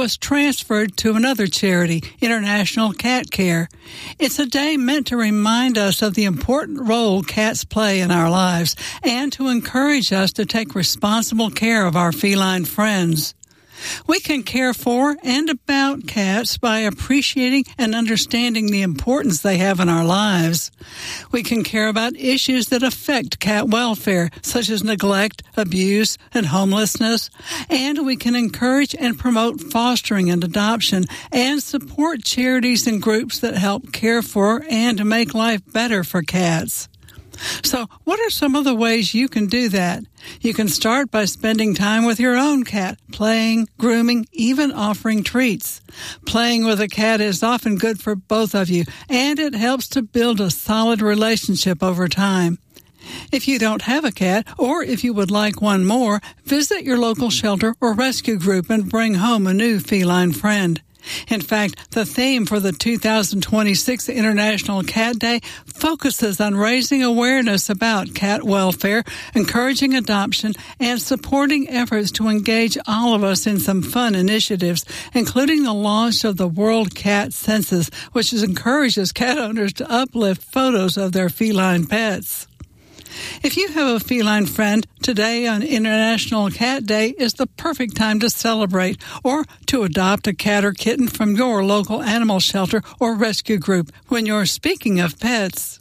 was transferred to another charity, International Cat Care. It's a day meant to remind us of the important role cats play in our lives and to encourage us to take responsible care of our feline friends. We can care for and about cats by appreciating and understanding the importance they have in our lives. We can care about issues that affect cat welfare, such as neglect, abuse, and homelessness, and we can encourage and promote fostering and adoption and support charities and groups that help care for and make life better for cats. So, what are some of the ways you can do that? You can start by spending time with your own cat, playing, grooming, even offering treats. Playing with a cat is often good for both of you, and it helps to build a solid relationship over time. If you don't have a cat, or if you would like one more, visit your local shelter or rescue group and bring home a new feline friend. In fact, the theme for the 2026 International Cat Day focuses on raising awareness about cat welfare, encouraging adoption, and supporting efforts to engage all of us in some fun initiatives, including the launch of the World Cat Census, which encourages cat owners to uplift photos of their feline pets. If you have a feline friend, today on International Cat Day is the perfect time to celebrate or to adopt a cat or kitten from your local animal shelter or rescue group when you're speaking of pets.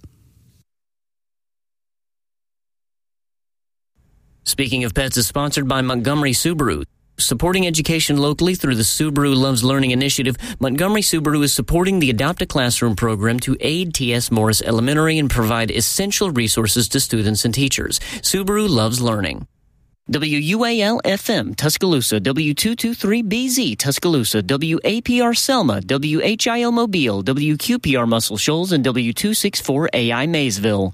Speaking of Pets is sponsored by Montgomery Subaru. Supporting education locally through the Subaru Loves Learning initiative, Montgomery Subaru is supporting the Adopt a Classroom program to aid T.S. Morris Elementary and provide essential resources to students and teachers. Subaru Loves Learning. WUAL-FM, Tuscaloosa, W223BZ, Tuscaloosa, WAPR Selma, WHIO Mobile, WQPR Muscle Shoals, and W264AI Maysville.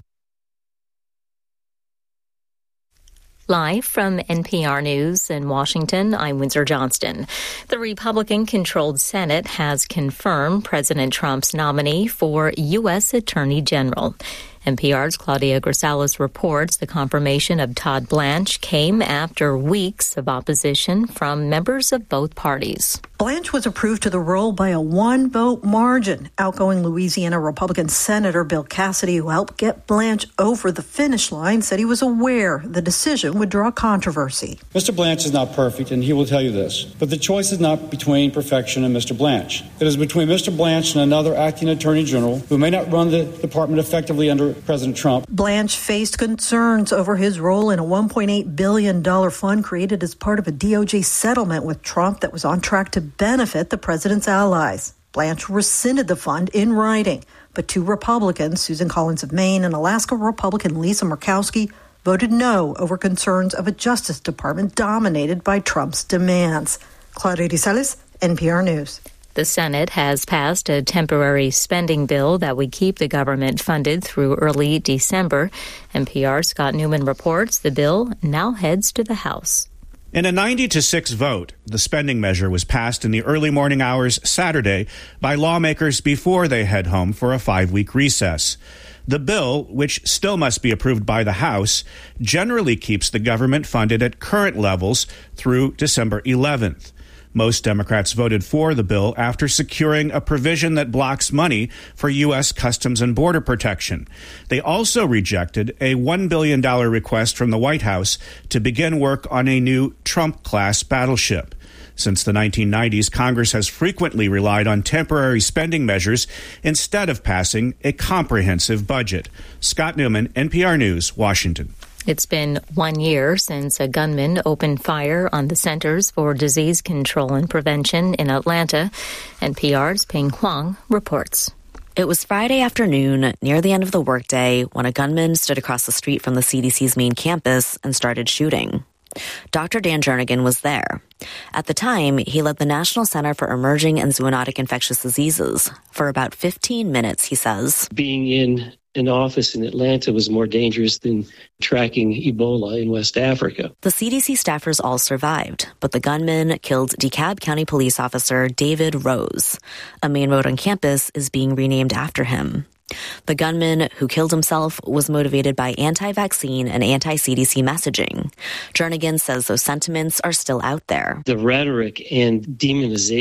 Live from NPR News in Washington, I'm Windsor Johnston. The Republican-controlled Senate has confirmed President Trump's nominee for U.S. Attorney General. NPR's Claudia Grisales reports the confirmation of Todd Blanche came after weeks of opposition from members of both parties. Blanche was approved to the role by a one-vote margin. Outgoing Louisiana Republican Senator Bill Cassidy, who helped get Blanche over the finish line, said he was aware the decision would draw controversy. Mr. Blanche is not perfect, and he will tell you this. But the choice is not between perfection and Mr. Blanche. It is between Mr. Blanche and another acting attorney general who may not run the department effectively under President Trump. Blanche faced concerns over his role in a $1.8 billion fund created as part of a DOJ settlement with Trump that was on track to benefit the president's allies. Blanche rescinded the fund in writing, but two Republicans, Susan Collins of Maine and Alaska Republican Lisa Murkowski, voted no over concerns of a Justice Department dominated by Trump's demands. Claudia Grisales, NPR News. The Senate has passed a temporary spending bill that would keep the government funded through early December. NPR's Scott Newman reports the bill now heads to the House. In a 90-6 vote, the spending measure was passed in the early morning hours Saturday by lawmakers before they head home for a 5-week recess. The bill, which still must be approved by the House, generally keeps the government funded at current levels through December 11th. Most Democrats voted for the bill after securing a provision that blocks money for U.S. Customs and Border Protection. They also rejected a $1 billion request from the White House to begin work on a new Trump-class battleship. Since the 1990s, Congress has frequently relied on temporary spending measures instead of passing a comprehensive budget. Scott Newman, NPR News, Washington. It's been 1 year since a gunman opened fire on the Centers for Disease Control and Prevention in Atlanta. NPR's Ping Huang reports. It was Friday afternoon, near the end of the workday, when a gunman stood across the street from the CDC's main campus and started shooting. Dr. Dan Jernigan was there. At the time, he led the National Center for Emerging and Zoonotic Infectious Diseases. For about 15 minutes, he says. Being in an office in Atlanta was more dangerous than tracking Ebola in West Africa. The CDC staffers all survived, but the gunman killed DeKalb County Police Officer David Rose. A main road on campus is being renamed after him. The gunman who killed himself was motivated by anti-vaccine and anti-CDC messaging. Jernigan says those sentiments are still out there. The rhetoric and demonization